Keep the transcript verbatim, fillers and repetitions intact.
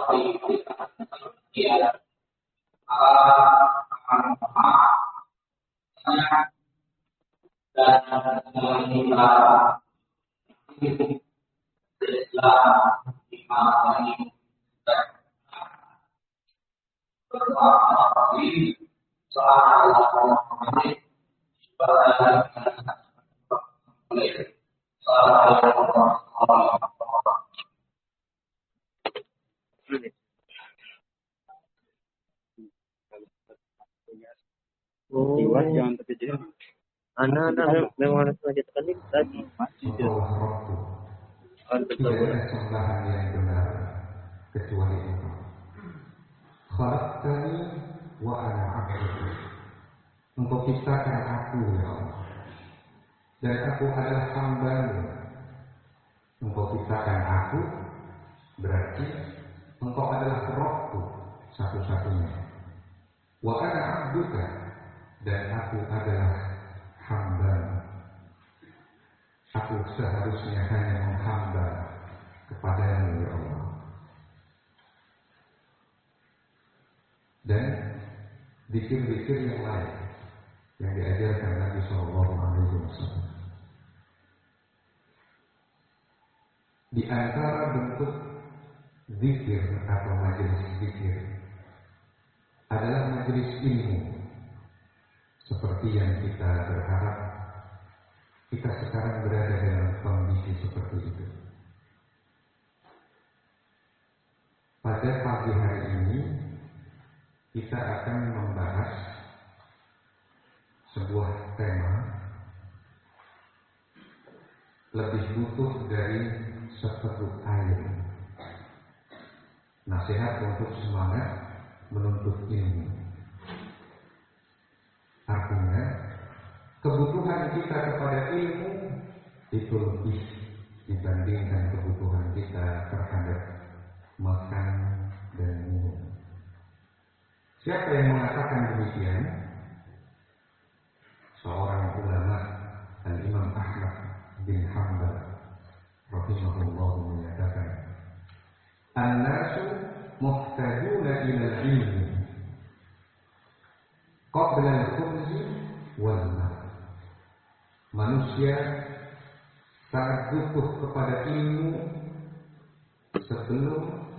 Jiwa jangan terkejut. Anak-anak memang harus melanjutkan ini tadi. Tidak ada sembahan yang benar kecuali Engkau. Khalaqtani wa ana 'abduka. Engkau ciptakan aku ya Allah, dan aku adalah hamba-Mu. Engkau ciptakan aku, berarti Engkau adalah Rabbku satu-satunya. Wa ana 'abduka, dan aku adalah hamba-Mu. Aku seharusnya hanya menghamba kepada-Mu ya Allah. Dan zikir-zikir yang lain yang diajarkan Nabi Shallallahu Alaihi Wasallam. Di antara bentuk zikir atau majelis zikir adalah majelis ilmu, seperti yang kita berharap kita sekarang berada dalam kondisi seperti itu. Pada pagi hari ini kita akan membahas sebuah tema lebih butuh dari seteguk air. Nasihat untuk semangat menuntut ilmu. Artinya, kebutuhan kita kepada ilmu itu lebih dibandingkan kebutuhan kita terhadap makan dan minum. Siapa yang mengatakan demikian? Seorang ulama, Al-Imam Ahmad bin Hanbal rahimahullah menyatakan, An-nasu muhtajuna ila al-ilmi qabla al-khubzi wal ma'. Manusia sangat butuh kepada ilmu sebelum